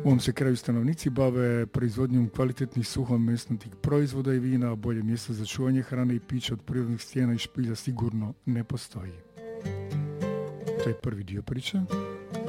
U ovom se kraju stanovnici bave proizvodnjom kvalitetnih suhomesnatih proizvoda i vina, a bolje mjesto za čuvanje hrane i pića od prirodnih stijena i špilja sigurno ne postoji. To je prvi dio priče.